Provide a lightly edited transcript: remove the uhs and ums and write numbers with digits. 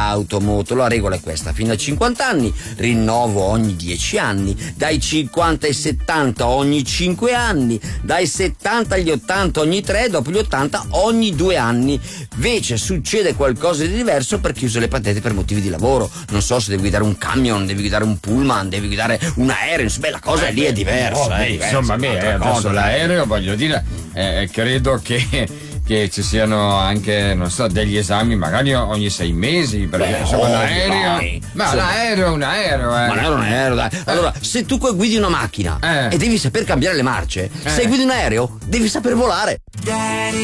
Automoto. La regola è questa: fino a 50 anni rinnovo ogni 10 anni, dai 50 ai 70 ogni 5 anni, dai 70 agli 80 ogni 3, dopo gli 80 ogni 2 anni. Invece succede qualcosa di diverso per chi usa le patente per motivi di lavoro. Non so se devi guidare un camion, devi guidare un pullman, devi guidare un aereo, insomma la cosa lì è diversa. Insomma, adesso l'aereo, voglio dire, credo che ci siano anche, non so, degli esami magari ogni 6 mesi, perché insomma l'aereo è un aereo. Ma non è un aereo, dai. Allora, se tu guidi una macchina e devi saper cambiare le marce, se guidi un aereo devi saper volare.